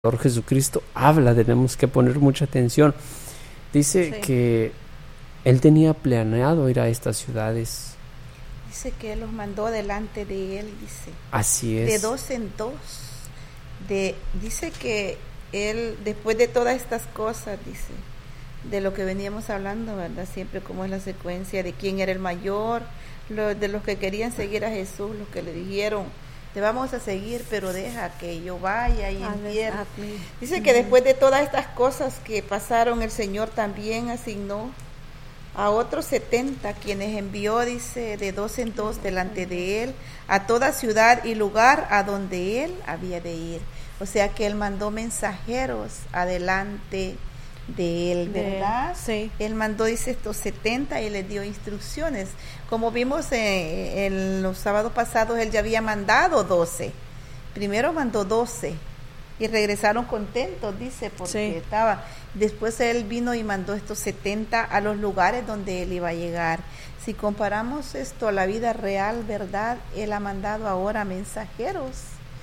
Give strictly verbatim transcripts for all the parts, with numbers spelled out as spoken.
Señor Jesucristo habla, tenemos que poner mucha atención. Dice Sí. que él tenía planeado ir a estas ciudades. Dice que Él los mandó delante de Él, dice, Así es. de dos en dos. De, dice que Él, después de todas estas cosas, dice, de lo que veníamos hablando, ¿verdad? Siempre como es la secuencia de quién era el mayor, lo, de los que querían seguir a Jesús, los que le dijeron, te vamos a seguir, pero deja que yo vaya y entienda. Dice que después de todas estas cosas que pasaron, el Señor también asignó a otros setenta, quienes envió, dice, de dos en dos delante de Él, a toda ciudad y lugar a donde Él había de ir. O sea que Él mandó mensajeros adelante de Él, ¿verdad? Sí. Él mandó, dice, estos setenta y les dio instrucciones. Como vimos eh, en los sábados pasados, Él ya había mandado doce. Primero mandó doce y regresaron contentos, dice, porque Sí. estaba. Después Él vino y mandó estos setenta a los lugares donde Él iba a llegar. Si comparamos esto a la vida real, ¿verdad? Él ha mandado ahora mensajeros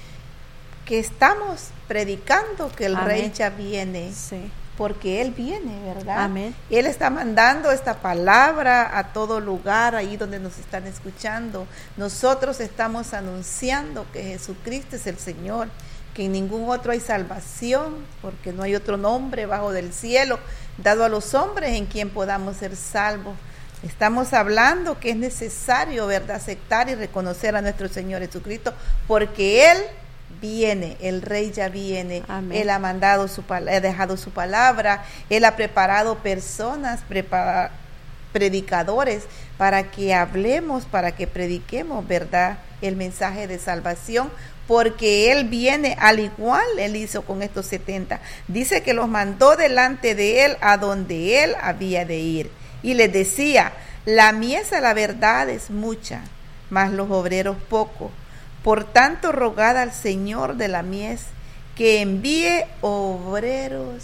que estamos predicando que el Amén. Rey ya viene. Sí. Porque Él viene, ¿verdad? Amén. Él está mandando esta palabra a todo lugar, ahí donde nos están escuchando. Nosotros estamos anunciando que Jesucristo es el Señor, que en ningún otro hay salvación, porque no hay otro nombre bajo del cielo dado a los hombres en quien podamos ser salvos. Estamos hablando que es necesario, ¿verdad?, aceptar y reconocer a nuestro Señor Jesucristo, porque Él viene, el Rey ya viene. Amén. Él ha mandado su pal- ha dejado su palabra, Él ha preparado personas, prepara, predicadores, para que hablemos, para que prediquemos, ¿verdad?, el mensaje de salvación, porque Él viene al igual Él hizo con estos setenta. Dice que los mandó delante de Él a donde Él había de ir, y les decía, la mies a la verdad es mucha, mas los obreros pocos. Por tanto, rogad al Señor de la mies que envíe obreros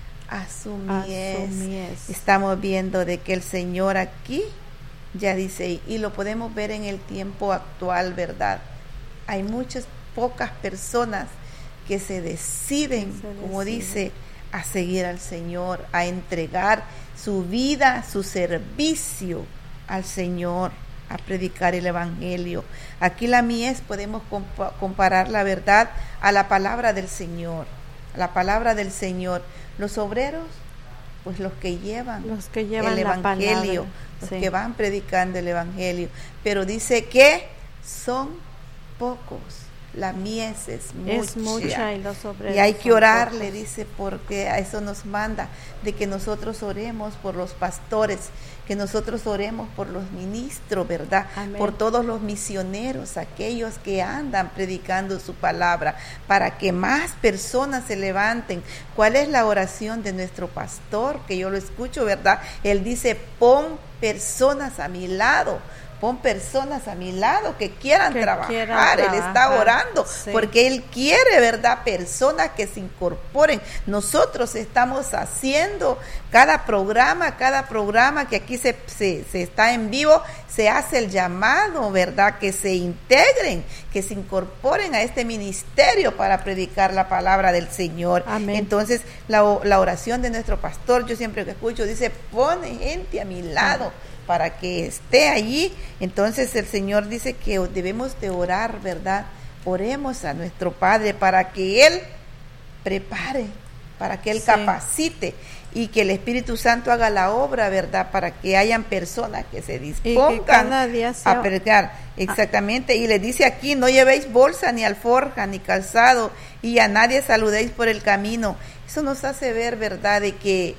a su A mies. su mies. Estamos viendo de que el Señor aquí ya dice, y lo podemos ver en el tiempo actual, ¿verdad? Hay muchas pocas personas que se deciden, Se como deciden. dice, a seguir al Señor, a entregar su vida, su servicio al Señor, a predicar el Evangelio. Aquí la mies podemos compa- comparar la verdad a la palabra del Señor, a la palabra del Señor. Los obreros, pues los que llevan, Los que llevan el la Evangelio, palabra. los Sí. que van predicando el Evangelio. Pero dice que son pocos, la mies es mucha. Es mucha y los obreros Y hay que son orarle, pocos. dice, porque a eso nos manda, de que nosotros oremos por los pastores, que nosotros oremos por los ministros, ¿verdad? Amén. Por todos los misioneros, aquellos que andan predicando su palabra, para que más personas se levanten. ¿Cuál es la oración de nuestro pastor? Que yo lo escucho, ¿verdad? Él dice, pon personas a mi lado. Pon personas a mi lado que quieran Que trabajar. quieran Él está trabajar, orando sí. porque Él quiere, ¿verdad?, personas que se incorporen. Nosotros estamos haciendo cada programa, cada programa que aquí se, se, se está en vivo, se hace el llamado, ¿verdad?, que se integren, que se incorporen a este ministerio para predicar la palabra del Señor. Amén. Entonces, la, la oración de nuestro pastor, yo siempre que escucho, dice, pone gente a mi lado para que esté allí. Entonces el Señor dice que debemos de orar, ¿verdad? Oremos a nuestro Padre para que Él prepare, para que Él Sí. capacite y que el Espíritu Santo haga la obra, ¿verdad? Para que hayan personas que se dispongan cada día sea- a predicar. Exactamente. Y le dice aquí, no llevéis bolsa, ni alforja, ni calzado, y a nadie saludéis por el camino. Eso nos hace ver, ¿verdad?, de que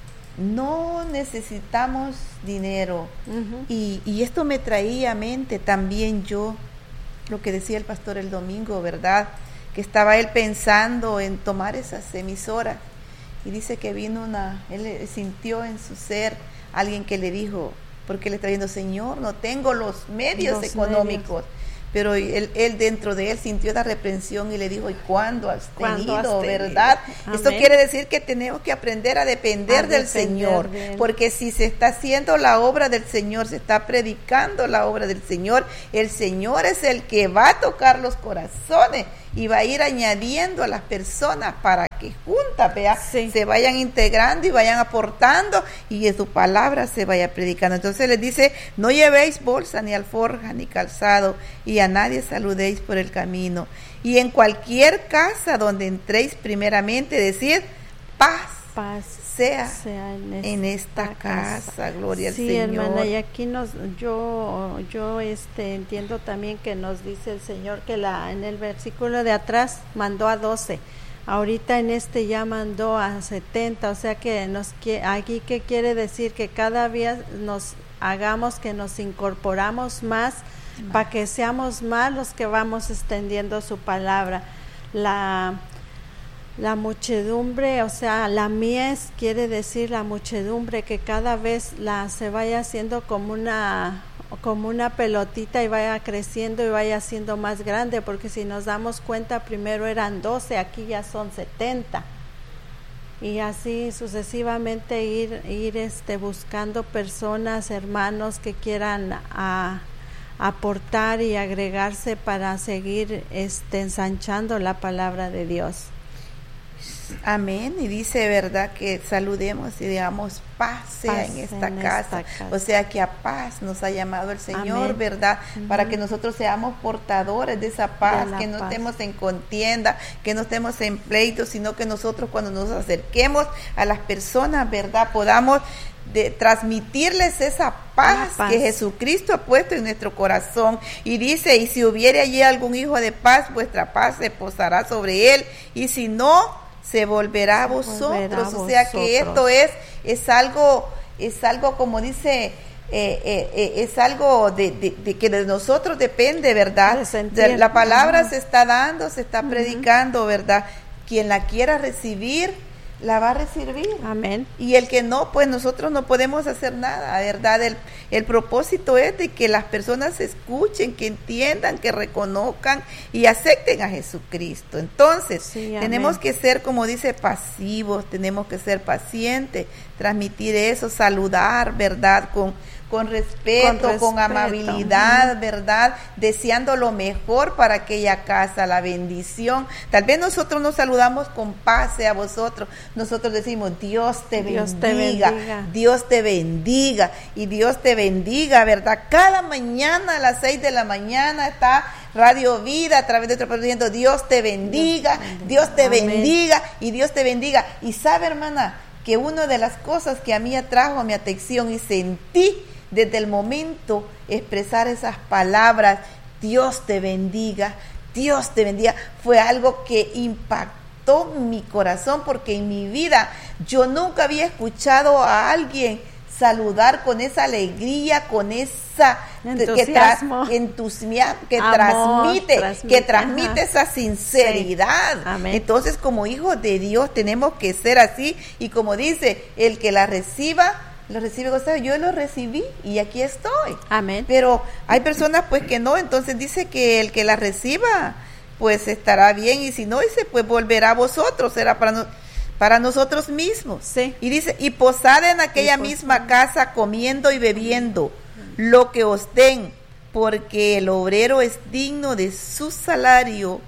no necesitamos dinero. Ujú. Y, y esto me traía a mente también yo, lo que decía el pastor el domingo, ¿verdad? Que estaba él pensando en tomar esas emisoras. Y dice que vino una, él sintió en su ser alguien que le dijo, porque le está diciendo, Señor, no tengo los medios Los económicos, pero él, él dentro de él sintió la reprensión y le dijo, ¿y cuándo has ¿Cuándo has tenido, tenido? verdad? Amén. Esto quiere decir que tenemos que aprender a depender A del depender Señor, de Él. porque si se está haciendo la obra del Señor, se está predicando la obra del Señor, el Señor es el que va a tocar los corazones y va a ir añadiendo a las personas para que juntas, vea, Sí. se vayan integrando y vayan aportando y en su palabra se vaya predicando. Entonces les dice, no llevéis bolsa, ni alforja, ni calzado, y a nadie saludéis por el camino. Y en cualquier casa donde entréis, primeramente decid, paz, Paz sea, sea en esta, en esta casa. casa. Gloria sí, al Señor. hermana, y aquí nos, yo, yo este entiendo también que nos dice el Señor que la, en el versículo de atrás mandó a doce, ahorita en este ya mandó a setenta, o sea que nos aquí que quiere decir que cada día nos hagamos que nos incorporamos más para que seamos más los que vamos extendiendo su palabra. La La muchedumbre, o sea, la mies quiere decir la muchedumbre, que cada vez la se vaya haciendo como una como una pelotita y vaya creciendo y vaya siendo más grande, porque si nos damos cuenta, primero eran doce, aquí ya son setenta. Y así sucesivamente ir ir este buscando personas, hermanos que quieran a aportar y agregarse para seguir este ensanchando la palabra de Dios. Amén, y dice, verdad, que saludemos y digamos paz sea Paz en, esta, en casa. esta casa. O sea que a paz nos ha llamado el Señor, Amén. verdad, Uh-huh. para que nosotros seamos portadores de esa paz, De la que no paz. estemos en contienda, que no estemos en pleito, sino que nosotros cuando nos acerquemos a las personas, verdad, podamos de transmitirles esa paz, paz que Jesucristo ha puesto en nuestro corazón. Y dice, y si hubiere allí algún hijo de paz, vuestra paz se posará sobre él, y si no, se volverá a vosotros. volverá a O sea que vosotros. esto es es algo es algo como dice eh, eh, eh, es algo de, de, de que de nosotros depende, verdad. De sentir. De la palabra Ajá. se está dando, se está Ujú. predicando, verdad. Quien la quiera recibir la va a recibir. Amén. Y el que no, pues nosotros no podemos hacer nada, ¿verdad? El, el propósito es de que las personas escuchen, que entiendan, que reconozcan y acepten a Jesucristo. Entonces, Sí, tenemos amén. que ser, como dice, pasivos, tenemos que ser pacientes, transmitir eso, saludar, ¿verdad? Con con respeto, Con con, respeto. amabilidad, Ujú. ¿verdad? Deseando lo mejor para aquella casa, la bendición. Tal vez nosotros nos saludamos con paz sea vosotros. Nosotros decimos, Dios te Dios bendiga, te bendiga. Dios te bendiga, y Dios te bendiga, ¿verdad? Cada mañana a las seis de la mañana está Radio Vida a través de otro programa diciendo, Dios te bendiga, Dios te Amén. bendiga, y Dios te bendiga. Y sabe, hermana, que una de las cosas que a mí atrajo a mi atención y sentí desde el momento expresar esas palabras, Dios te bendiga, Dios te bendiga, fue algo que impactó mi corazón, porque en mi vida yo nunca había escuchado a alguien saludar con esa alegría, con esa Entusiasmo. que, tra entusiasmo, que Amor, transmite, transmite, que transmite ajá. esa sinceridad. Sí. Amén. Entonces, como hijos de Dios tenemos que ser así, y como dice, el que la reciba, lo recibe gozoso. Yo lo recibí y aquí estoy. Amén. Pero hay personas pues que no, entonces dice que el que la reciba pues estará bien, y si no, dice, pues volverá a vosotros, será para nosotros. Para nosotros mismos. Sí. Y dice, y posad en aquella Y misma casa, comiendo y bebiendo lo que os den, porque el obrero es digno de su salario.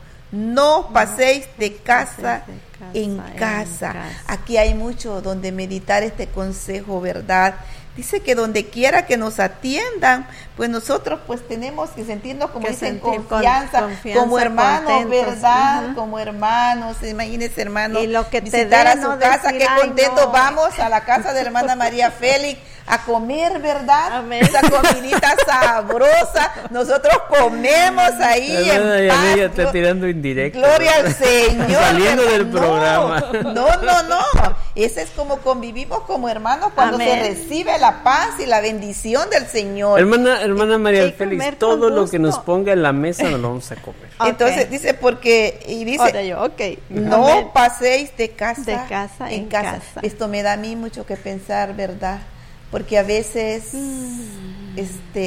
No paséis de casa, paséis de casa en en casa. casa. Aquí hay mucho donde meditar este consejo, ¿verdad? Dice que donde quiera que nos atiendan, pues nosotros pues tenemos que sentirnos, como Que dicen, sentir con- confianza, confianza, como hermanos, contentos, ¿verdad? ujú. Como hermanos, imagínense, hermanos, Y lo que te visitar dé, a su no casa, decir, qué "Ay, contentos no". vamos a la casa de la hermana María Félix a comer, ¿verdad? Amén. Esa comidita sabrosa, nosotros comemos ahí Hermana en Yanira paz. está Glo- tirando indirecto. Gloria al Señor. Saliendo ¿verdad? del No, programa. No, no, no. Ese es como convivimos como hermanos cuando Amén. se recibe la paz y la bendición del Señor. Hermana, hermana María y comer Félix, con todo lo que gusto. nos ponga en la mesa nos lo vamos a comer. Ok. Entonces dice, porque, y dice, Ahora yo, ok. no Amén. paséis de casa, De casa en casa. Esto me da a mí mucho que pensar, ¿verdad? Porque a veces, Mm. este,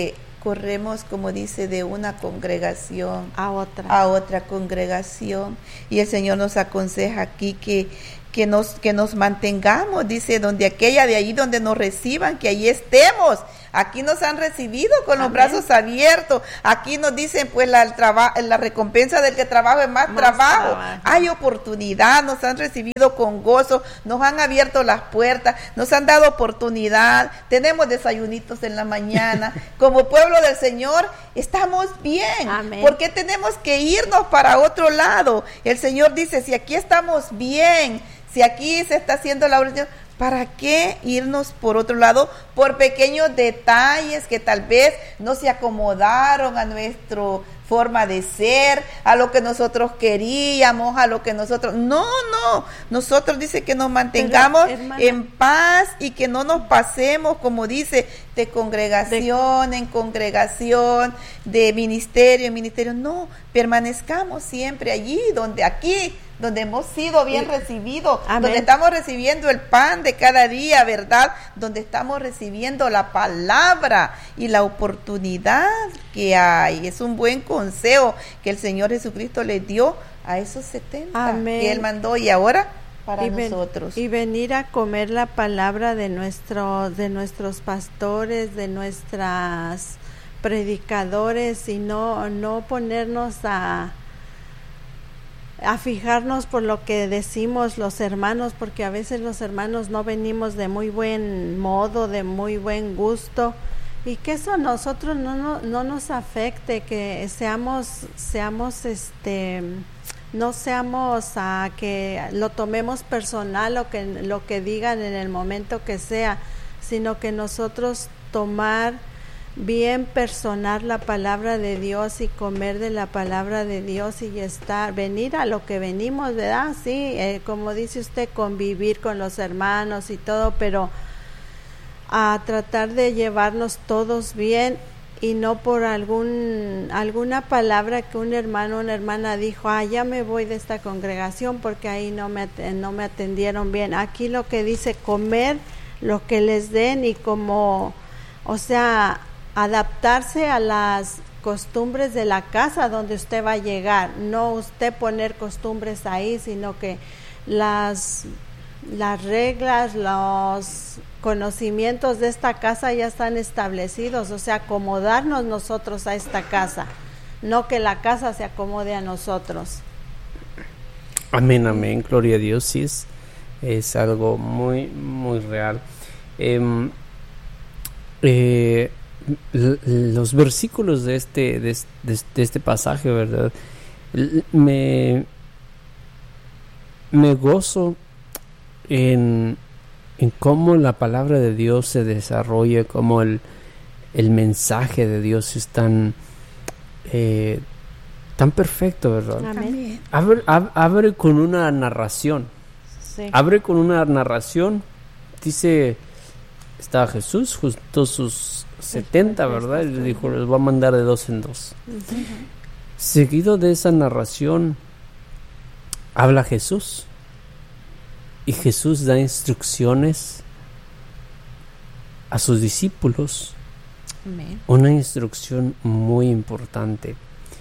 corremos, como dice, de una congregación a otra. a otra congregación. Y el Señor nos aconseja aquí que, que, nos, que nos mantengamos, dice, donde aquella de allí donde nos reciban, que allí estemos. Aquí nos han recibido con los Amén. Brazos abiertos. Aquí nos dicen, pues, la, el traba, la recompensa del que trabaja es más, más trabajo. trabajo. Hay oportunidad, nos han recibido con gozo, nos han abierto las puertas, nos han dado oportunidad. Tenemos desayunitos en la mañana. Como pueblo del Señor, estamos bien. Amén. ¿Por qué tenemos que irnos para otro lado? El Señor dice, si aquí estamos bien, si aquí se está haciendo la oración, ¿para qué irnos por otro lado? Por pequeños detalles que tal vez no se acomodaron a nuestra forma de ser, a lo que nosotros queríamos, a lo que nosotros... No, no, nosotros dice que nos mantengamos Pero, en paz y que no nos pasemos, como dice, de congregación de... en congregación, de ministerio en ministerio. No, permanezcamos siempre allí, donde aquí... donde hemos sido bien recibidos, donde estamos recibiendo el pan de cada día, ¿verdad? Donde estamos recibiendo la palabra y la oportunidad que hay. Es un buen consejo que el Señor Jesucristo le dio a esos setenta Amén. Que Él mandó, y ahora para y nosotros. Ven, y venir a comer la palabra de, nuestro, de nuestros pastores, de nuestras predicadores, y no, no ponernos a... a fijarnos por lo que decimos los hermanos, porque a veces los hermanos no venimos de muy buen modo, de muy buen gusto, y que eso a nosotros no, no, no nos afecte, que seamos, seamos este, no seamos a que lo tomemos personal o que lo que digan en el momento que sea, sino que nosotros tomar bien personar la palabra de Dios y comer de la palabra de Dios y estar, venir a lo que venimos, ¿verdad? Sí, eh, como dice usted, convivir con los hermanos y todo, pero a tratar de llevarnos todos bien y no por algún alguna palabra que un hermano o una hermana dijo, ah, ya me voy de esta congregación porque ahí no me, no me atendieron bien. Aquí lo que dice, comer lo que les den y como, o sea, adaptarse a las costumbres de la casa donde usted va a llegar, no usted poner costumbres ahí, sino que las, las reglas, los conocimientos de esta casa ya están establecidos, o sea, acomodarnos nosotros a esta casa, no que la casa se acomode a nosotros. Amén, amén, gloria a Dios, sí es, es algo muy, muy real. Eh, eh, los versículos de este de, de, de este pasaje, ¿verdad? Me me gozo en en cómo la palabra de Dios se desarrolla, cómo el el mensaje de Dios es tan eh, tan perfecto, ¿verdad? Amén. Abre, ab, abre con una narración. Sí. Abre con una narración. Dice, estaba Jesús justo sus setenta, ¿verdad? Y le dijo, les voy a mandar de dos en dos. Uh-huh. Seguido de esa narración, habla Jesús. Y Jesús da instrucciones a sus discípulos. Amén. Una instrucción muy importante.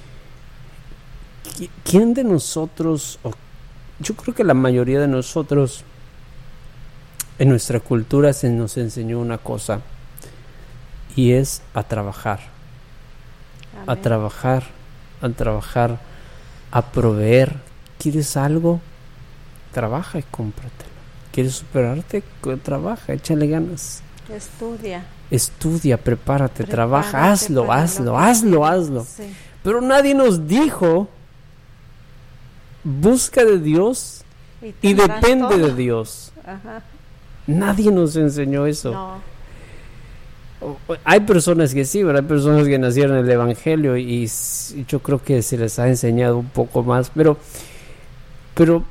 ¿Quién de nosotros, o yo creo que la mayoría de nosotros, en nuestra cultura se nos enseñó una cosa, y es a trabajar, Amén. a trabajar, a trabajar, a proveer. ¿Quieres algo? Trabaja y cómpratelo. ¿Quieres superarte? Trabaja, échale ganas. Estudia. Estudia, prepárate, prepárate trabaja, hazlo, hazlo, hazlo, hazlo. Sí. Pero nadie nos dijo, busca de Dios y, y depende todo. de Dios. Ajá. Nadie nos enseñó eso. No. Hay personas que sí, ¿verdad? Hay personas que nacieron en el Evangelio y, y yo creo que se les ha enseñado un poco más, pero pero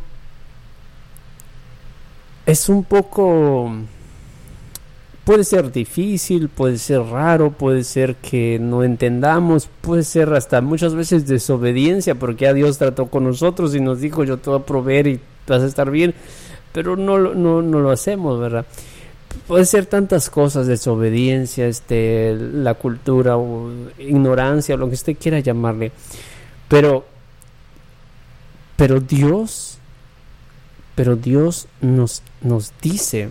es un poco, puede ser difícil, puede ser raro, puede ser que no entendamos, puede ser hasta muchas veces desobediencia, porque ya Dios trató con nosotros y nos dijo, yo te voy a proveer y vas a estar bien, pero no, no, no lo hacemos, ¿verdad? puede ser tantas cosas, desobediencia, este, la cultura o ignorancia, o lo que usted quiera llamarle, pero, pero Dios, pero Dios nos, nos dice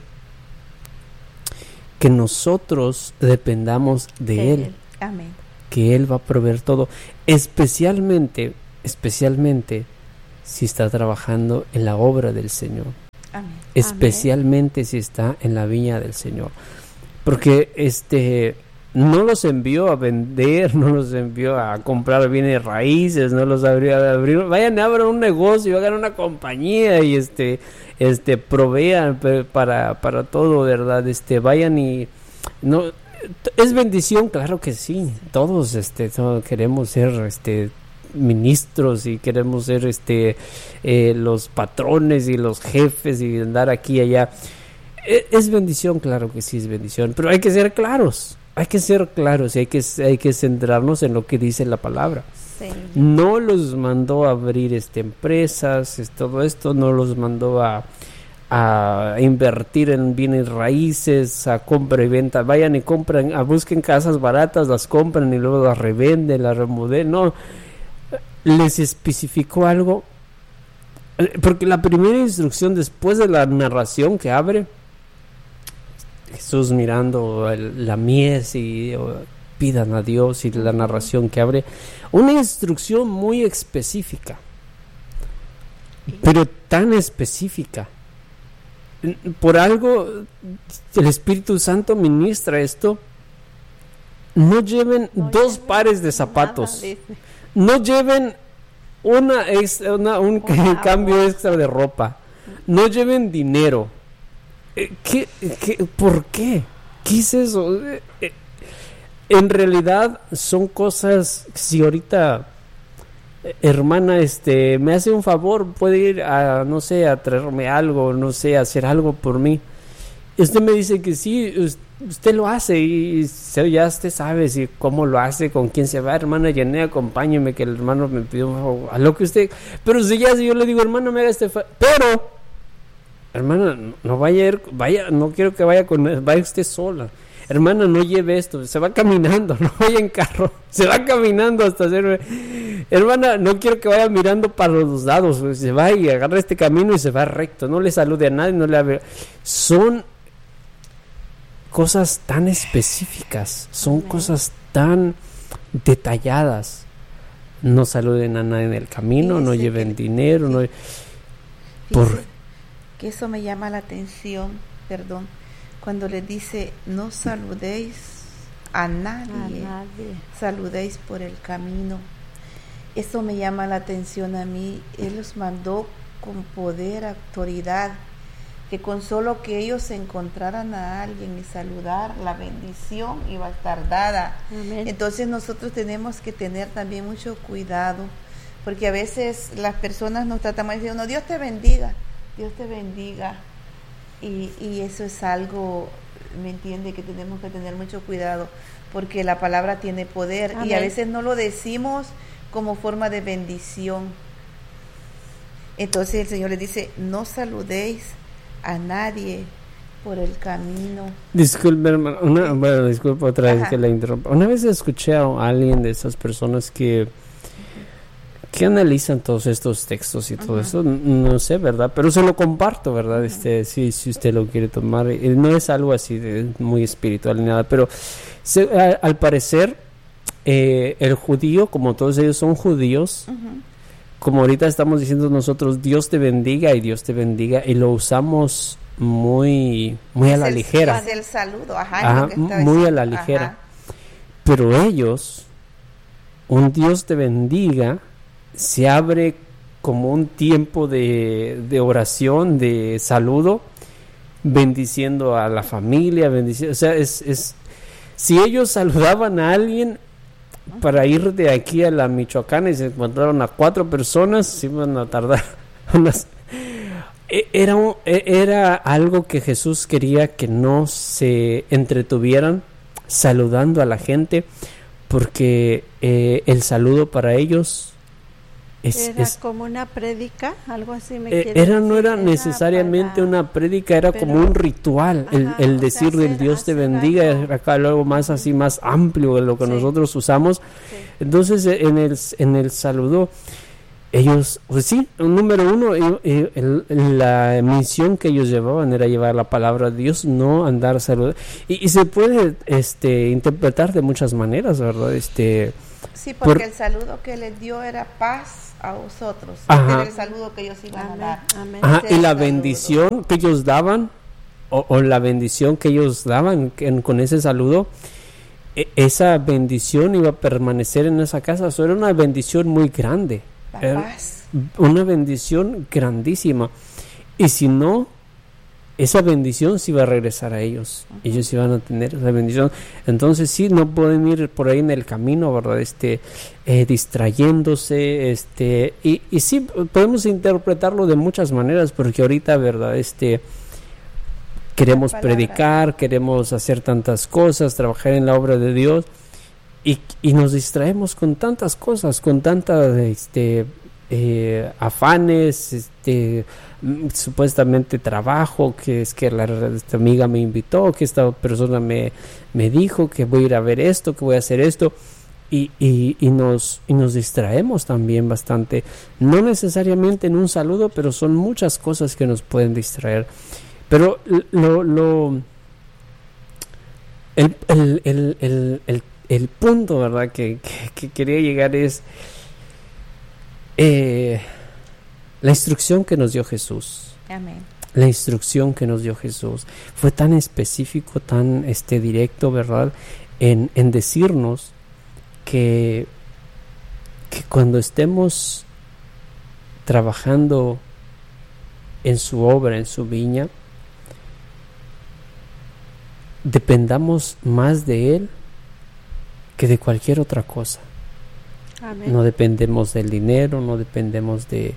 que nosotros dependamos de De Él, Él. Amén. que Él va a proveer todo, especialmente, especialmente si está trabajando en la obra del Señor. Amén. Especialmente si está en la viña del Señor, porque este no los envió a vender, no los envió a comprar bienes raíces, no los abrió a abrir, vayan a abrir un negocio, hagan una compañía y este este provean para para todo, verdad, este vayan y no es bendición, claro que sí, todos este todos queremos ser este ministros y queremos ser este eh, los patrones y los jefes y andar aquí y allá. E- es bendición, claro que sí es bendición, pero hay que ser claros, hay que ser claros y hay que, hay que centrarnos en lo que dice la palabra. Sí. No los mandó a abrir este empresas, es todo esto, no los mandó a a invertir en bienes raíces, a compra y venta, vayan y compren, a busquen casas baratas, las compran y luego las revenden, las remodelan, no, les especificó algo, porque la primera instrucción después de la narración que abre Jesús mirando el, la mies y o, pidan a Dios, y la narración que abre una instrucción muy específica, pero tan específica. Por algo el Espíritu Santo ministra esto. No lleven No dos lleven pares de zapatos. nada, dice. No lleven una, ex, una un Una cambio bolsa. extra de ropa. No lleven dinero. Eh, ¿Qué, qué, ¿Por qué? ¿Qué es eso? Eh, eh, en realidad son cosas. Si ahorita, eh, hermana, este, me hace un favor, puede ir a, no sé, a traerme algo, no sé, a hacer algo por mí. Usted me dice que sí, usted lo hace y ya usted sabe si cómo lo hace, con quién se va. Hermana Yané, acompáñeme, que el hermano me pidió a lo que usted. Pero si ya si yo le digo, hermano, me haga este fa pero hermana, no vaya a ir, vaya, no quiero que vaya con, vaya usted sola. Hermana, no lleve esto, se va caminando, no vaya en carro, se va caminando hasta hacer. Hermana, no quiero que vaya mirando para los lados, se va y agarra este camino y se va recto, no le salude a nadie, no le hable. Son cosas tan específicas, son Amén. cosas tan detalladas. No saluden a nadie en el camino, Fíjese no que- lleven dinero, sí. no. Fíjese Por que eso me llama la atención, perdón, cuando le dice, no saludéis a nadie, A nadie. saludéis por el camino. Eso me llama la atención a mí. Él los mandó con poder, autoridad, que con solo que ellos encontraran a alguien y saludar, la bendición iba a estar dada. Amén. Entonces nosotros tenemos que tener también mucho cuidado, porque a veces las personas nos tratan mal diciendo, Dios te bendiga, Dios te bendiga, y, y eso es algo, ¿me entiende?, que tenemos que tener mucho cuidado, porque la palabra tiene poder. Amén. Y a veces no lo decimos como forma de bendición. Entonces el Señor le dice, no saludéis a nadie por el camino. Disculpe, hermano, una, bueno, disculpe otra vez Ajá. que la interrumpa. Una vez escuché a alguien de esas personas que que analizan todos estos textos y todo Ujú. eso, no sé, ¿verdad? Pero se lo comparto, ¿verdad? Este, sí, si usted lo quiere tomar, eh, no es algo así de muy espiritual ni nada, pero se, a, al parecer eh, el judío, como todos ellos son judíos, Uh-huh. como ahorita estamos diciendo nosotros, Dios te bendiga y Dios te bendiga, y lo usamos muy muy a la Es el- ligera. Es el saludo, ajá, es Ajá, lo que estaba muy a diciendo. la ligera. Ajá. Pero ellos, un Dios te bendiga, se abre como un tiempo de, de oración, de saludo, bendiciendo a la familia, bendiciendo, o sea, es, es si ellos saludaban a alguien para ir de aquí a la Michoacana y se encontraron a cuatro personas, se iban a tardar unas. E- Era, un- e- era algo que Jesús quería que no se entretuvieran saludando a la gente, porque eh, el saludo para ellos Es, era es, como una prédica, algo así me eh, quiere era, decir. no era necesariamente para, una prédica, era pero, como un ritual, ajá, el, el decir o sea, del hacer, Dios te hacer bendiga, algo. era acá algo más así, más amplio de lo que Sí. nosotros usamos. Sí. Entonces en el, en el saludo, ellos, pues sí, número uno, el, el, la misión que ellos llevaban era llevar la palabra de Dios, no andar saludando. Y, y se puede este, interpretar de muchas maneras, ¿verdad? Este, Sí, porque por, el saludo que les dio era paz a vosotros. Ajá. Este era el saludo que ellos iban Amén, a dar. amén. ajá, Este y es la el saludo. bendición que ellos daban, o, o la bendición que ellos daban en, con ese saludo, e, esa bendición iba a permanecer en esa casa. Eso era una bendición muy grande. La Era paz. una bendición grandísima. Y si no, esa bendición sí iba a regresar a ellos. Uh-huh. Ellos iban a tener esa bendición. Entonces sí, no pueden ir por ahí en el camino, ¿verdad? Este, eh, distrayéndose, este, y, y sí, podemos interpretarlo de muchas maneras, porque ahorita, ¿verdad? Este, queremos predicar, queremos hacer tantas cosas, trabajar en la obra de Dios, y, y nos distraemos con tantas cosas, con tantas, este, eh, afanes, este, supuestamente trabajo, que es que la esta amiga me invitó, que esta persona me, me dijo que voy a ir a ver esto, que voy a hacer esto, y, y, y nos y nos distraemos también bastante, no necesariamente en un saludo, pero son muchas cosas que nos pueden distraer. Pero lo, lo el, el, el, el, el, el punto, ¿verdad?, que, que, que quería llegar es eh, la instrucción que nos dio Jesús. Amén. La instrucción que nos dio Jesús fue tan específico, tan este directo, ¿verdad?, en, en decirnos que, que cuando estemos trabajando en su obra, en su viña, dependamos más de Él que de cualquier otra cosa. Amén. No dependemos del dinero, no dependemos de,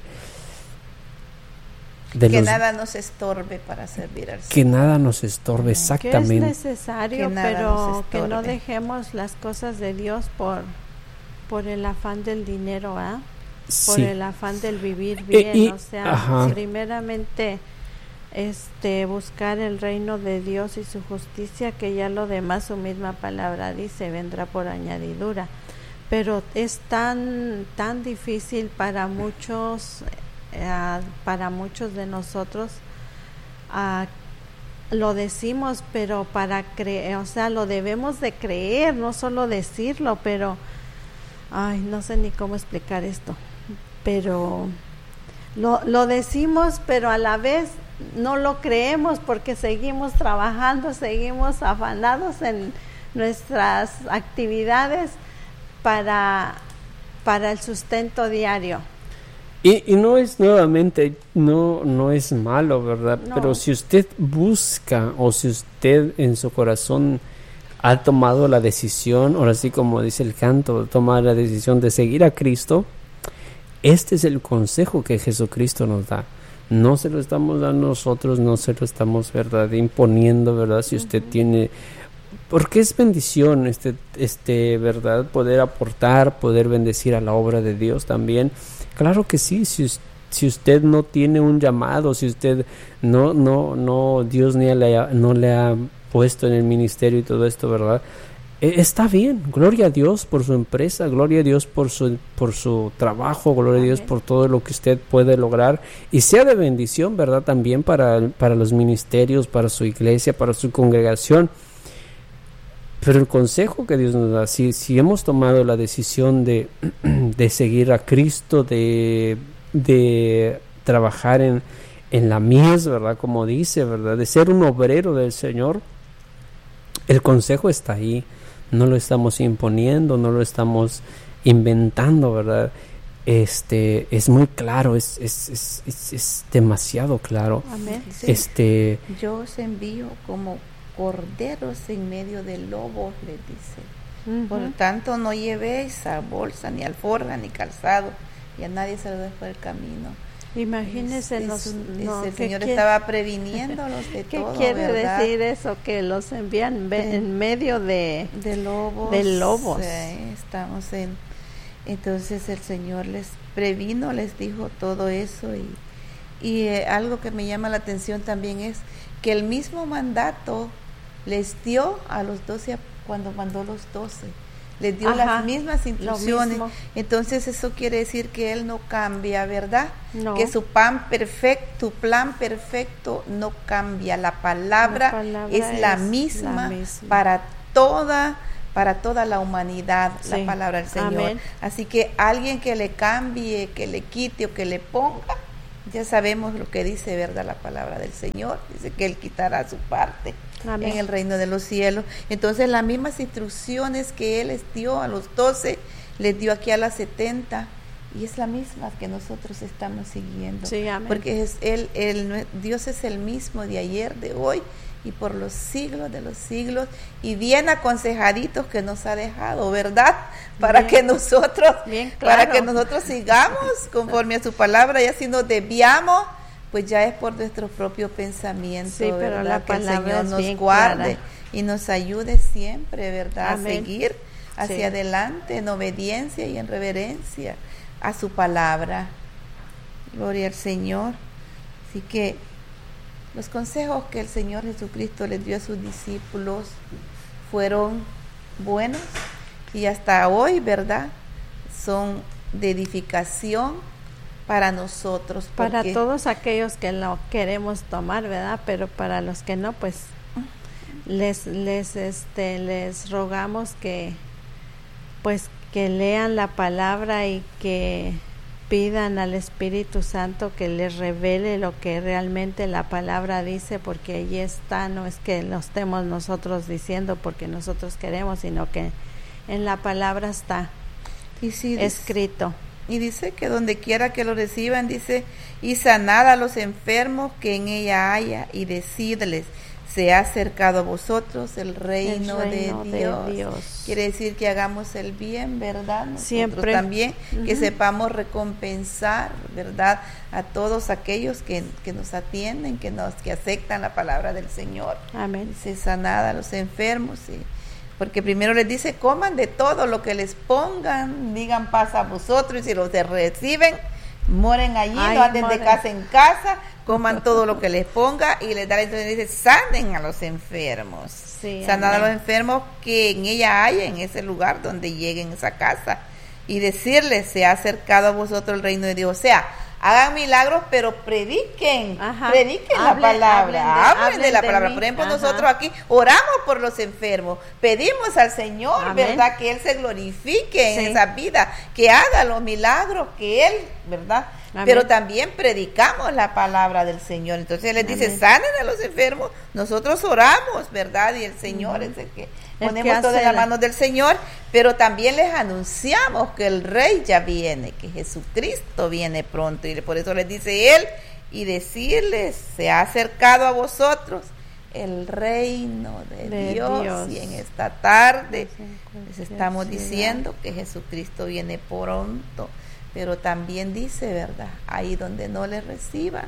de que los, nada nos estorbe para servir al Señor. que nada nos estorbe, exactamente. Que es necesario, que pero que no dejemos las cosas de Dios por por el afán del dinero, ¿ah? Por Sí. el afán del vivir bien, y, o sea, ajá. primeramente este buscar el reino de Dios y su justicia, que ya lo demás su misma palabra dice, vendrá por añadidura. Pero es tan tan difícil para muchos eh, para muchos de nosotros, uh, lo decimos, pero para creer, o sea, lo debemos de creer, no solo decirlo, pero ay, no sé ni cómo explicar esto, pero lo, lo decimos, pero a la vez no lo creemos, porque seguimos trabajando, seguimos afanados en nuestras actividades para, para el sustento diario. Y, y no es nuevamente, no, no es malo, ¿verdad? No. Pero si usted busca, o si usted en su corazón ha tomado la decisión, ahora sí como dice el canto, toma la decisión de seguir a Cristo, este es el consejo que Jesucristo nos da. No se lo estamos dando nosotros, no se lo estamos, ¿verdad?, imponiendo, ¿verdad? Si usted uh-huh. tiene, porque es bendición, este, este, ¿verdad?, poder aportar, poder bendecir a la obra de Dios también. Claro que sí, si, si usted no tiene un llamado, si usted no, no, no, Dios ni le ha, no le ha puesto en el ministerio y todo esto, ¿verdad?, eh, está bien. Gloria a Dios por su empresa, gloria a Dios por su, por su trabajo, gloria a Dios por todo lo que usted puede lograr, y sea de bendición, ¿verdad?, también para, para los ministerios, para su iglesia, para su congregación. Pero el consejo que Dios nos da, si, si hemos tomado la decisión de, de seguir a Cristo, de, de trabajar en, en la mies, ¿verdad?, como dice, ¿verdad?, de ser un obrero del Señor, el consejo está ahí. No lo estamos imponiendo, no lo estamos inventando, ¿verdad? Este, es muy claro, es, es, es, es, es demasiado claro. Amén. Sí. Este, yo os envío como corderos en medio de lobos, les dice. Uh-huh. Por tanto, no llevéis a bolsa, ni alforja, ni calzado, y a nadie se lo deje por el camino. Imagínense, es, los, es, no, el Señor quiere, estaba previniéndolos de ¿qué todo, ¿Qué quiere ¿verdad? decir eso? Que los envían de, en medio de, de lobos. De lobos. Eh, estamos en, Entonces el Señor les previno, les dijo todo eso. Y, y eh, algo que me llama la atención también es que el mismo mandato les dio a los doce cuando mandó los doce. Les dio Ajá, las mismas instrucciones. Entonces eso quiere decir que Él no cambia, ¿verdad? No. Que su plan perfecto, tu plan perfecto no cambia. La palabra, la palabra es, la, es misma la misma para toda para toda la humanidad, sí. La palabra del Señor. Amén. Así que alguien que le cambie, que le quite o que le ponga, ya sabemos lo que dice, ¿verdad? La palabra del Señor. Dice que Él quitará su parte. Amén. En el reino de los cielos. Entonces las mismas instrucciones que Él les dio a los doce, les dio aquí a las setenta, y es la misma que nosotros estamos siguiendo. Sí, amén. Porque es él, él, Dios es el mismo de ayer, de hoy y por los siglos de los siglos, y bien aconsejaditos que nos ha dejado, ¿verdad? Para bien, que nosotros bien, claro. Para que nosotros sigamos conforme a su palabra. Y así nos desviamos, pues ya es por nuestro propio pensamiento, sí, pero ¿verdad? La que el Señor nos guarde clara. Y nos ayude siempre, ¿verdad? Amén. A seguir hacia sí. adelante en obediencia y en reverencia a su palabra. Gloria al Señor. Así que los consejos que el Señor Jesucristo les dio a sus discípulos fueron buenos y hasta hoy, ¿verdad? Son de edificación para nosotros. Para todos aquellos que lo queremos tomar, ¿verdad? Pero para los que no, pues les les este les rogamos que pues que lean la palabra y que pidan al Espíritu Santo que les revele lo que realmente la palabra dice, porque allí está, no es que lo estemos nosotros diciendo porque nosotros queremos, sino que en la palabra está y sí, escrito. Y dice que donde quiera que lo reciban, dice, y sanad a los enfermos que en ella haya, y decidles, se ha acercado a vosotros el reino, el reino de, Dios. de Dios. Quiere decir que hagamos el bien, ¿verdad? Nosotros siempre. También, uh-huh. que sepamos recompensar, ¿verdad? A todos aquellos que, que nos atienden, que nos que aceptan la palabra del Señor. Amén. Dice, sanad a los enfermos, sí. Porque primero les dice, coman de todo lo que les pongan, digan paz a vosotros, y si los reciben, moren allí, Ay, no anden moren. de casa en casa, coman todo lo que les ponga, y les da entonces dice, sanen a los enfermos, sí, sanad a los enfermos que en ella haya, en ese lugar donde lleguen a esa casa, y decirles, se ha acercado a vosotros el reino de Dios. O sea, hagan milagros, pero prediquen, Ajá. prediquen hablen, la palabra, hablen de, hablen hablen de la de palabra. Mí. Por ejemplo, Ajá. nosotros aquí oramos por los enfermos, pedimos al Señor, Amén. ¿verdad? Que Él se glorifique sí. en esa vida, que haga los milagros que Él, ¿verdad? Amén. Pero también predicamos la palabra del Señor. Entonces Él les dice, Amén. sanen a los enfermos, nosotros oramos, ¿verdad? Y el Señor uh-huh. es el que el ponemos todo en las manos del Señor, pero también les anunciamos que el Rey ya viene, que Jesucristo viene pronto, y por eso les dice Él, y decirles, se ha acercado a vosotros el reino de, de Dios. Dios, y en esta tarde les estamos diciendo que Jesucristo viene pronto, pero también dice, ¿verdad? Ahí donde no le reciban,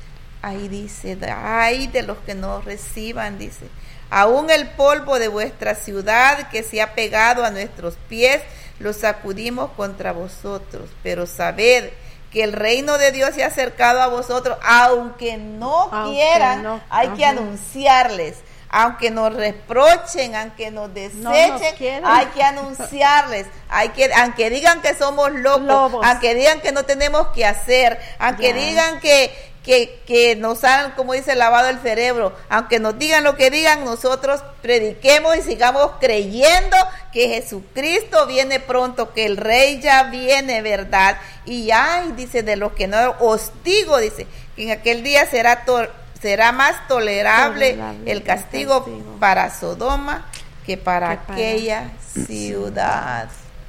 ahí dice, ay de los que no reciban, dice, aún el polvo de vuestra ciudad que se ha pegado a nuestros pies, lo sacudimos contra vosotros, pero sabed que el reino de Dios se ha acercado a vosotros, aunque no aunque quieran, no, hay ajá. que anunciarles, aunque nos reprochen, aunque nos desechen, no nos hay que anunciarles, hay que, aunque digan que somos locos, Lobos. aunque digan que no tenemos que hacer, aunque ya. digan que Que, que nos hagan, como dice, lavado el cerebro, aunque nos digan lo que digan, nosotros prediquemos y sigamos creyendo que Jesucristo viene pronto, que el Rey ya viene, ¿verdad? Y ay, dice, de los que no, os digo, dice, que en aquel día será to, será más tolerable, tolerable el castigo, castigo para Sodoma que para que aquella para... ciudad.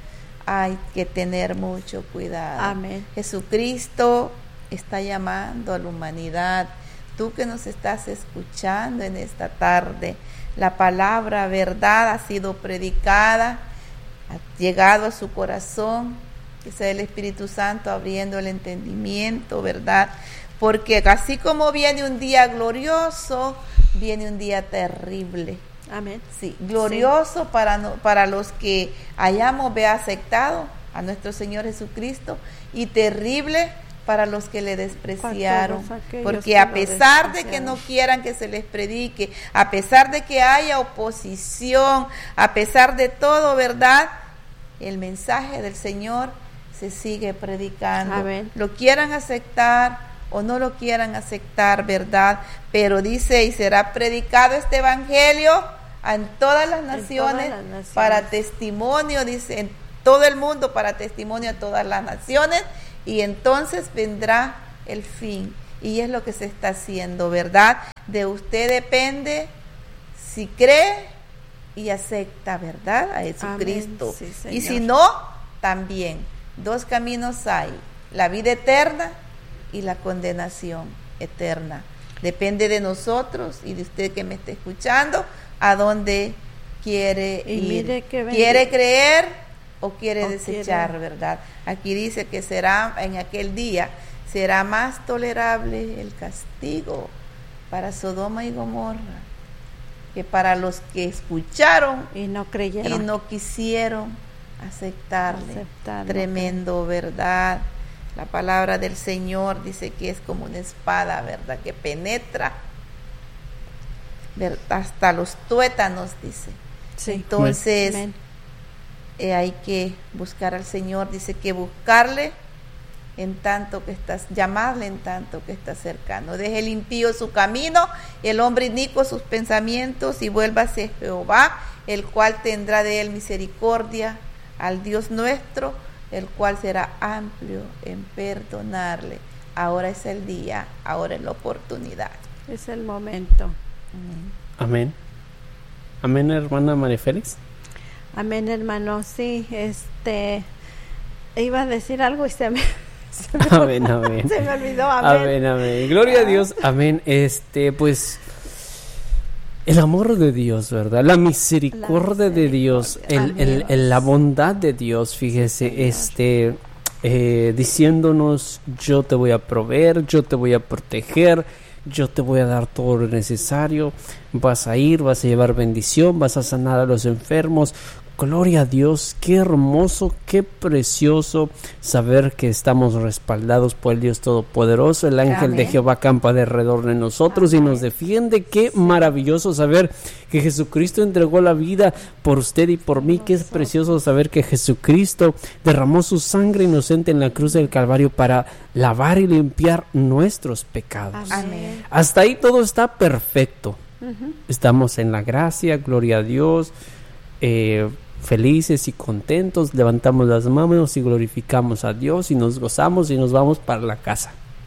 Hay que tener mucho cuidado. Amén. Jesucristo está llamando a la humanidad. Tú que nos estás escuchando en esta tarde, la palabra verdad ha sido predicada, ha llegado a su corazón, que sea el Espíritu Santo abriendo el entendimiento, verdad, porque así como viene un día glorioso, viene un día terrible. Amén. Sí, glorioso sí. para no, para los que hayamos ve aceptado, a nuestro Señor Jesucristo, y terrible para los que le despreciaron, porque a pesar de que no quieran que se les predique, a pesar de que haya oposición, a pesar de todo, ¿verdad?, el mensaje del Señor se sigue predicando. Amén. Lo quieran aceptar o no lo quieran aceptar, ¿verdad? Pero dice, y será predicado este evangelio en todas las naciones, todas las naciones. Para testimonio, dice, en todo el mundo, para testimonio a todas las naciones, y entonces vendrá el fin. Y es lo que se está haciendo, ¿verdad? De usted depende si cree y acepta, ¿verdad?, a Jesucristo. Sí, y si no, también. Dos caminos hay: la vida eterna y la condenación eterna. Depende de nosotros y de usted que me esté escuchando, a dónde quiere y ir. ¿Quiere creer o quiere o desechar, quiere. ¿Verdad? Aquí dice que será, en aquel día, será más tolerable el castigo para Sodoma y Gomorra que para los que escucharon y no creyeron y no quisieron aceptarle. Aceptarlo. Tremendo, ¿verdad? La palabra del Señor dice que es como una espada, ¿verdad?, que penetra, ¿verdad?, hasta los tuétanos, dice. Sí. Entonces, eh, hay que buscar al Señor, dice que buscarle en tanto que estás, llamarle en tanto que está cercano. Deje el impío su camino, el hombre inicuo sus pensamientos, y vuélvase a Jehová, el cual tendrá de él misericordia, al Dios nuestro, el cual será amplio en perdonarle. Ahora es el día, ahora es la oportunidad. Es el momento. Amén. Amén, hermana María Félix. Amén, hermano. Sí, este, iba a decir algo y se me... Se me, amén, amén. Se me olvidó, amén. Amén, amén. Gloria a Dios, amén. Este, pues, el amor de Dios, ¿verdad? La misericordia, la misericordia de Dios, el, el, el, la bondad de Dios, fíjese, Señor. este, eh, diciéndonos, yo te voy a proveer, yo te voy a proteger, yo te voy a dar todo lo necesario, vas a ir, vas a llevar bendición, vas a sanar a los enfermos. Gloria a Dios, qué hermoso, qué precioso saber que estamos respaldados por el Dios Todopoderoso. El ángel Amén. De Jehová campa alrededor de nosotros Amén. Y nos defiende. Qué sí. maravilloso saber que Jesucristo entregó la vida por usted y por mí. Qué es precioso saber que Jesucristo derramó su sangre inocente en la cruz del Calvario para lavar y limpiar nuestros pecados. Amén. Hasta ahí todo está perfecto. Uh-huh. Estamos en la gracia, gloria a Dios. Eh, felices y contentos, levantamos las manos y glorificamos a Dios y nos gozamos y nos vamos para la casa.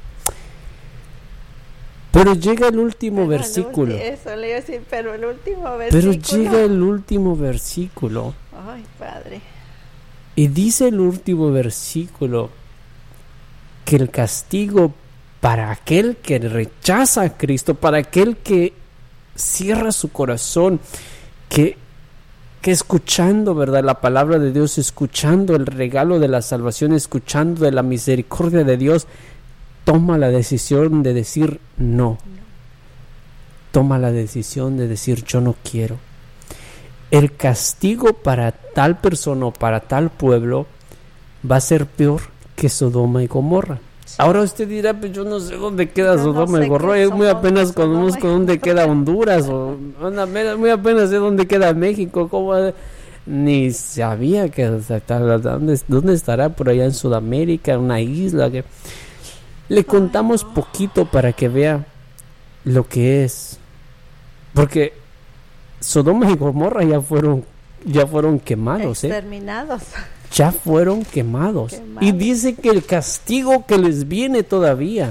Pero llega el último pero versículo. El ulti- eso le iba a decir, pero el último versículo. Pero llega el último versículo. Ay, Padre. Y dice el último versículo que el castigo para aquel que rechaza a Cristo, para aquel que cierra su corazón, que que escuchando, ¿verdad?, la palabra de Dios, escuchando el regalo de la salvación, escuchando de la misericordia de Dios, toma la decisión de decir no. no. Toma la decisión de decir yo no quiero. El castigo para tal persona o para tal pueblo va a ser peor que Sodoma y Gomorra. Sí. Ahora usted dirá, pues yo no sé dónde queda yo Sodoma no y Gomorra, yo muy apenas conozco dónde queda Honduras, o muy apenas sé dónde queda México, cómo, ni sabía que dónde, dónde estará por allá en Sudamérica, una isla. Que le contamos Ay, no. poquito para que vea lo que es, porque Sodoma y Gomorra ya fueron, ya fueron quemados, exterminados. ¿eh? Ya fueron quemados. Quemados. Y dice que el castigo que les viene todavía.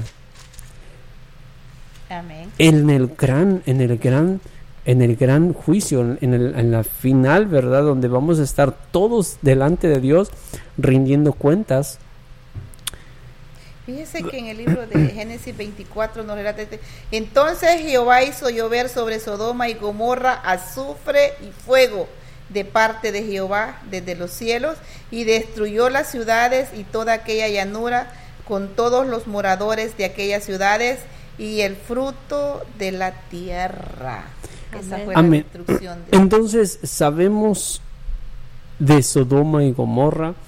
Amén. En el gran, en el gran, en el gran juicio, en, el, en la final, ¿verdad? Donde vamos a estar todos delante de Dios rindiendo cuentas. Fíjese que en el libro de Génesis veinticuatro nos relata este, entonces Jehová hizo llover sobre Sodoma y Gomorra azufre y fuego de parte de Jehová desde los cielos, y destruyó las ciudades y toda aquella llanura con todos los moradores de aquellas ciudades y el fruto de la tierra. Amén. Esa fue la Amén. destrucción de... Entonces sabemos de Sodoma y Gomorra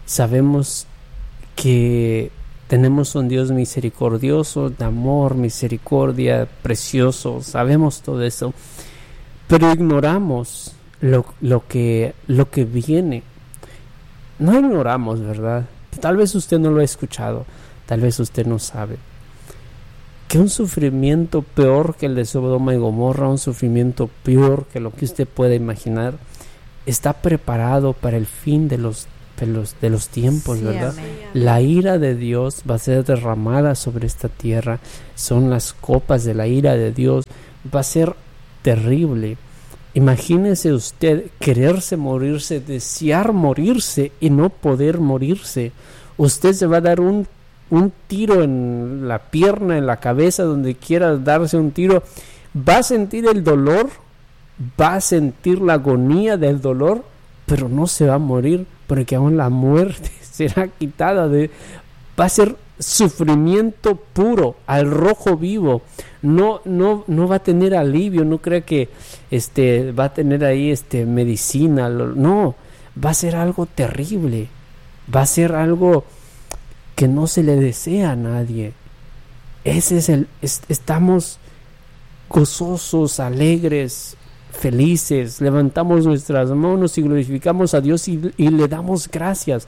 Sabemos que tenemos un Dios misericordioso, de amor, misericordia, precioso. Sabemos todo eso, pero ignoramos lo, lo que, lo que viene. No ignoramos, ¿verdad? Tal vez usted no lo ha escuchado, tal vez usted no sabe que un sufrimiento peor que el de Sodoma y Gomorra, un sufrimiento peor que lo que usted puede imaginar, está preparado para el fin de los de los, de los tiempos, sí, ¿verdad? Amén. La ira de Dios va a ser derramada sobre esta tierra. Son las copas de la ira de Dios. Va a ser terrible. Imagínese usted quererse morirse, desear morirse y no poder morirse. Usted se va a dar un, un tiro en la pierna, en la cabeza, donde quiera darse un tiro. Va a sentir el dolor, va a sentir la agonía del dolor, pero no se va a morir, porque aún la muerte será quitada de... Va a ser sufrimiento puro, al rojo vivo. No, no, no va a tener alivio. No crea que este va a tener ahí este medicina. No, va a ser algo terrible. Va a ser algo que no se le desea a nadie. Ese es el. Es, estamos gozosos, alegres, felices. Levantamos nuestras manos y glorificamos a Dios y, y le damos gracias.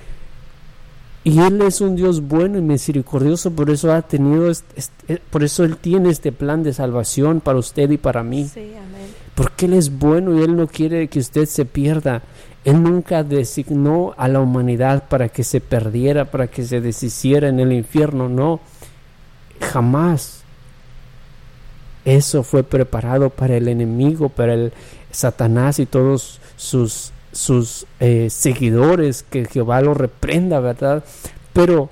Y Él es un Dios bueno y misericordioso, por eso ha tenido, este, este, por eso Él tiene este plan de salvación para usted y para mí. Sí, amén. Porque Él es bueno y Él no quiere que usted se pierda. Él nunca designó a la humanidad para que se perdiera, para que se deshiciera en el infierno, no, jamás. Eso fue preparado para el enemigo, para el Satanás y todos sus sus eh, seguidores, que Jehová lo reprenda, ¿verdad? Pero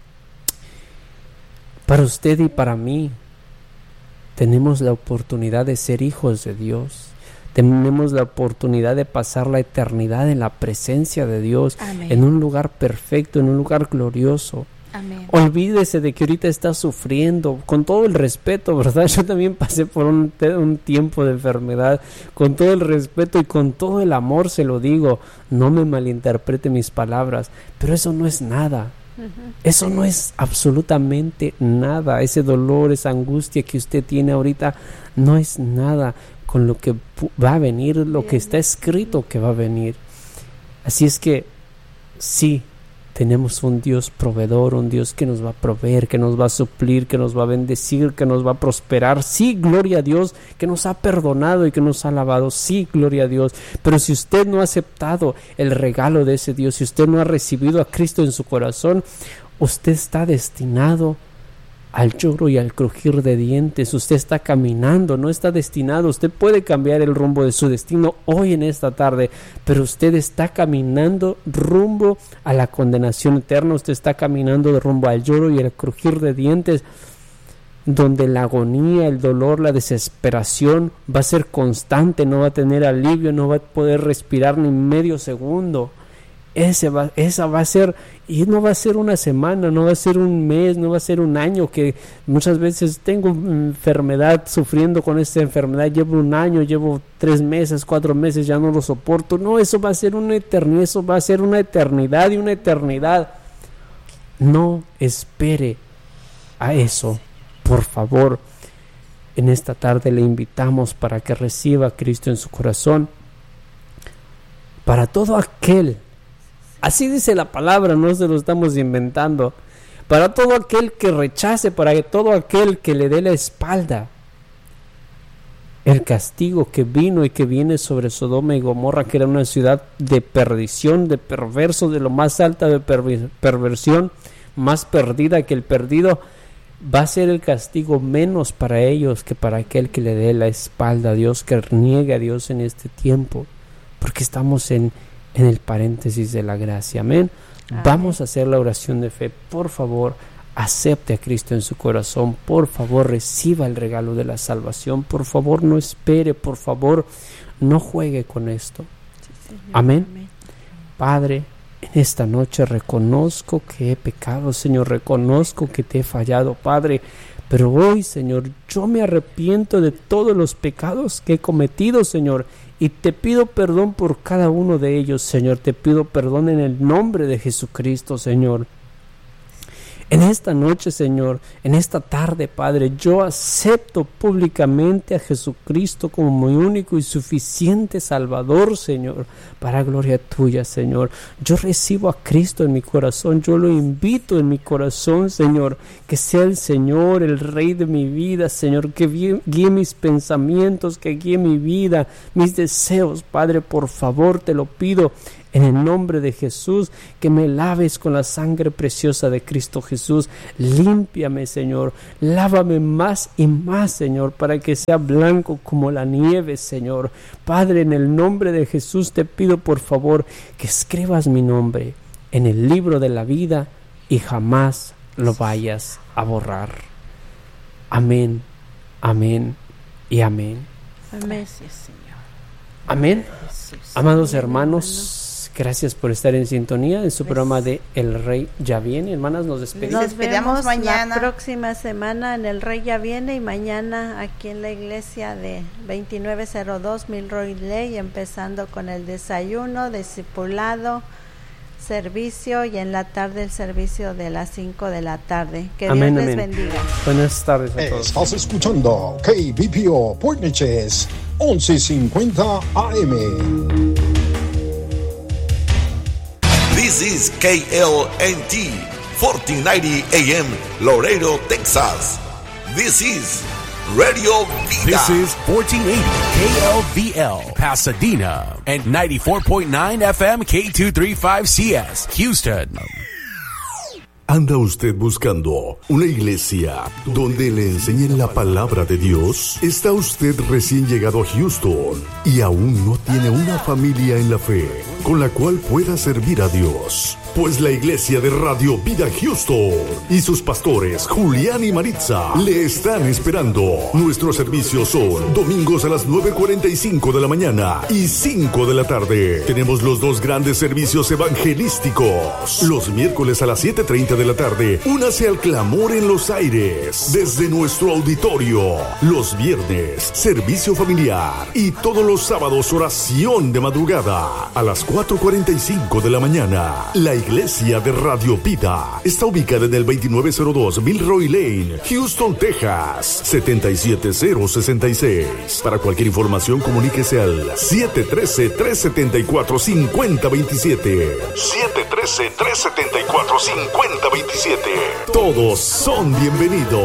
para usted y para mí tenemos la oportunidad de ser hijos de Dios. Tenemos la oportunidad de pasar la eternidad en la presencia de Dios. Amén. En un lugar perfecto, en un lugar glorioso. Amén. Olvídese de que ahorita está sufriendo, con todo el respeto, ¿verdad? Yo también pasé por un, un tiempo de enfermedad, con todo el respeto y con todo el amor se lo digo, no me malinterprete mis palabras, pero eso no es nada. Uh-huh. Eso no es absolutamente nada. Ese dolor, esa angustia que usted tiene ahorita no es nada con lo que va a venir, lo Bien. que está escrito que va a venir. Así es que sí, tenemos un Dios proveedor, un Dios que nos va a proveer, que nos va a suplir, que nos va a bendecir, que nos va a prosperar. Sí, gloria a Dios, que nos ha perdonado y que nos ha lavado. Sí, gloria a Dios. Pero si usted no ha aceptado el regalo de ese Dios, si usted no ha recibido a Cristo en su corazón, usted está destinado al lloro y al crujir de dientes. Usted está caminando, no está destinado. Usted puede cambiar el rumbo de su destino hoy en esta tarde, pero usted está caminando rumbo a la condenación eterna. Usted está caminando de rumbo al lloro y al crujir de dientes, donde la agonía, el dolor, la desesperación va a ser constante, no va a tener alivio, no va a poder respirar ni medio segundo. Ese va, esa va a ser, y no va a ser una semana, no va a ser un mes, no va a ser un año, que muchas veces tengo enfermedad, sufriendo con esta enfermedad, llevo un año, llevo tres meses, cuatro meses, ya no lo soporto. No, eso va a ser una eternidad, eso va a ser una eternidad y una eternidad. No espere a eso, por favor. En esta tarde le invitamos para que reciba a Cristo en su corazón. Para todo aquel, así dice la palabra, no se lo estamos inventando. Para todo aquel que rechace, para todo aquel que le dé la espalda, el castigo que vino y que viene sobre Sodoma y Gomorra, que era una ciudad de perdición, de perverso, de lo más alta de perver- perversión, más perdida que el perdido, va a ser el castigo menos para ellos que para aquel que le dé la espalda a Dios, que niegue a Dios en este tiempo, porque estamos en en el paréntesis de la gracia. Amén. Amén. Vamos a hacer la oración de fe. Por favor, acepte a Cristo en su corazón. Por favor, reciba el regalo de la salvación. Por favor, no espere. Por favor, no juegue con esto. Sí, Señor. Amén. Amén. Padre, en esta noche reconozco que he pecado, Señor. Reconozco que te he fallado, Padre. Pero hoy, Señor, yo me arrepiento de todos los pecados que he cometido, Señor, y te pido perdón por cada uno de ellos, Señor. Te pido perdón en el nombre de Jesucristo, Señor. En esta noche, Señor, en esta tarde, Padre, yo acepto públicamente a Jesucristo como mi único y suficiente Salvador, Señor, para gloria tuya, Señor. Yo recibo a Cristo en mi corazón, yo lo invito en mi corazón, Señor, que sea el Señor, el Rey de mi vida, Señor, que guíe, guíe mis pensamientos, que guíe mi vida, mis deseos, Padre, por favor, te lo pido. En el nombre de Jesús, que me laves con la sangre preciosa de Cristo Jesús. Límpiame, Señor. Lávame más y más, Señor, para que sea blanco como la nieve, Señor. Padre, en el nombre de Jesús te pido, por favor, que escribas mi nombre en el libro de la vida y jamás lo vayas a borrar. Amén, amén y amén. Amén. Amén. Amados hermanos, gracias por estar en sintonía en su programa de El Rey Ya Viene. Hermanas, nos despedimos. Nos vemos mañana. La próxima semana en El Rey Ya Viene y mañana aquí en la iglesia de veintinueve cero dos Milroy Lane, empezando con el desayuno, discipulado, servicio y en la tarde el servicio de las cinco de la tarde. Que amén, Dios les amén. bendiga. Buenas tardes a todos. Estás escuchando K B P O Point Neches once cincuenta A M. This is K L N T fourteen ninety A M Laredo, Texas. This is Radio Vida. This is fourteen eighty K L V L Pasadena and ninety-four point nine F M K two thirty-five C S Houston. ¿Anda usted buscando una iglesia donde le enseñen la palabra de Dios? ¿Está usted recién llegado a Houston y aún no tiene una familia en la fe con la cual pueda servir a Dios? Pues la iglesia de Radio Vida Houston y sus pastores Julián y Maritza le están esperando. Nuestros servicios son domingos a las nueve cuarenta y cinco de la mañana y cinco de la tarde. Tenemos los dos grandes servicios evangelísticos. Los miércoles a las siete treinta de la tarde, únase al clamor en los aires desde nuestro auditorio. Los viernes, servicio familiar y todos los sábados, oración de madrugada a las cuatro cuarenta y cinco de la mañana. La iglesia de Radio Vida está ubicada en el veintinueve cero dos Milroy Lane, Houston, Texas, setenta y siete cero sesenta y seis. Para cualquier información, comuníquese al siete uno tres, tres siete cuatro, cinco cero dos siete. siete uno tres, tres siete cuatro, cinco cero dos siete. Todos son bienvenidos.